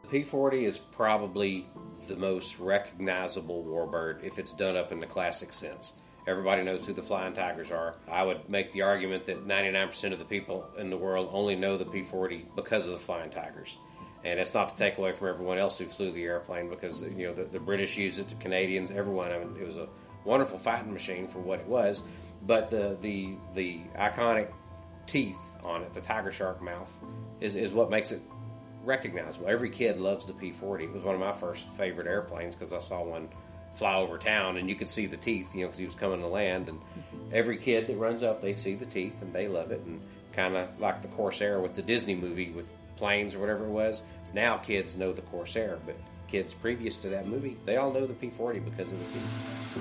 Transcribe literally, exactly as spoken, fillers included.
P forty is probably the most recognizable warbird if it's done up in the classic sense. Everybody knows who the Flying Tigers are. I would make the argument that ninety-nine percent of the people in the world only know the P forty because of the Flying Tigers. And it's not to take away from everyone else who flew the airplane, because you know the, the British used it, the Canadians, everyone. I mean, it was a wonderful fighting machine for what it was. But the the, the iconic teeth on it, the tiger shark mouth, is, is what makes it recognizable. Every kid loves the P forty. It was one of my first favorite airplanes because I saw one fly over town and you could see the teeth, you know, because he was coming to land. And every kid that runs up, they see the teeth and they love it. And kind of like the Corsair with the Disney movie with planes or whatever it was. Now kids know the Corsair, but kids previous to that movie, they all know the P forty because of the teeth.